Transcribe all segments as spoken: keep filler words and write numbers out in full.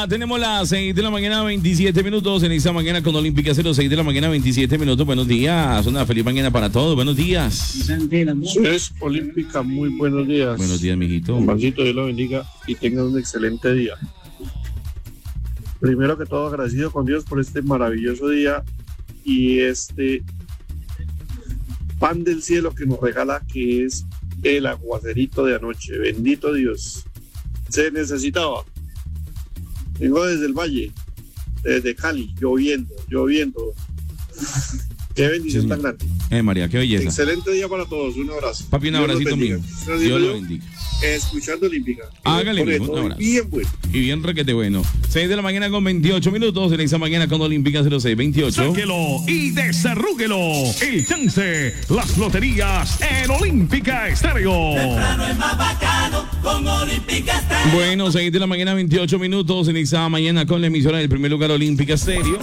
Ya tenemos las seis de la mañana, veintisiete minutos en esta mañana con Olímpica cero seis de la mañana, veintisiete minutos. Buenos días, una feliz mañana para todos. Buenos días. Es Olímpica, muy buenos días. Buenos días, mijito. Juancito, Dios lo bendiga y tengan un excelente día. Primero que todo, agradecido con Dios por este maravilloso día y este pan del cielo que nos regala, que es el aguacerito de anoche. Bendito Dios. Se necesitaba. Vengo desde el valle, desde Cali, lloviendo, lloviendo. Qué bendición sí, tan grande. Eh, María, qué belleza. Excelente día para todos, un abrazo. Papi, un abracito mío. Dios lo bendiga. Escuchando Olímpica. Hágale, mijo, un abrazo. Bien bueno. Y bien requete bueno. seis de la mañana con veintiocho minutos en esa mañana con Olímpica cero seis veintiocho. Sáquelo y desarrúguelo. El chance, las loterías en Olímpica Estéreo. Temprano es más bacano con Olímpica Estéreo. Bueno, seis de la mañana, veintiocho minutos en esa mañana con la emisora del primer lugar Olímpica Estéreo.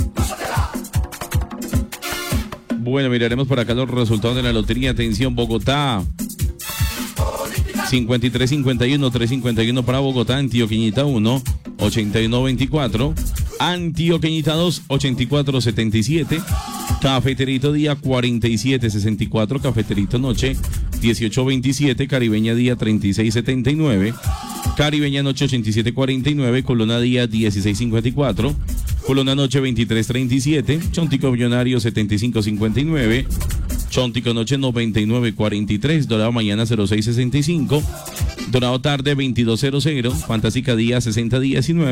Bueno, miraremos por acá los resultados de la lotería. Atención, Bogotá. cincuenta y tres cincuenta y uno, tres cincuenta y uno para Bogotá, Antioqueñita uno, ochenta y uno veinticuatro, Antioqueñita dos, ochenta y cuatro setenta y siete, Cafeterito Día cuarenta y siete sesenta y cuatro, Cafeterito Noche dieciocho veintisiete, Caribeña Día treinta y seis setenta y nueve, Caribeña Noche ochenta y siete cuarenta y nueve, Colona Día dieciséis cincuenta y cuatro, Colona Noche veintitrés treinta y siete, Chontico Millonario setenta y cinco cincuenta y nueve, Chontico Noche noventa y nueve cuarenta y tres, Dorado Mañana cero seis sesenta y cinco, Dorado Tarde veintidós cero cero, Fantástica Día sesenta diecinueve.